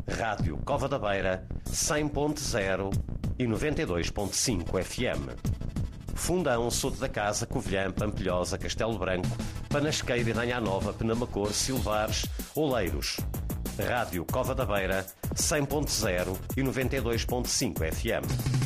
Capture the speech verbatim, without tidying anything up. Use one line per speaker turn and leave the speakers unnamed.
Rádio Cova da Beira, cem ponto zero e noventa e dois ponto cinco F M. Fundão, Soto da Casa, Covilhã, Pampilhosa, Castelo Branco, Panasqueira, Nanha Nova, Penamacor, Silvares, Oleiros. Rádio Cova da Beira, cem ponto zero e noventa e dois ponto cinco F M.